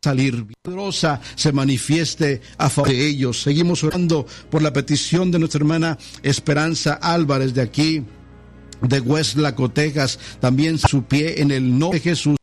salir poderosa se manifieste a favor de ellos. Seguimos orando por la petición de nuestra hermana Esperanza Álvarez de aquí, de West Laco, Texas. También su pie en el nombre de Jesús.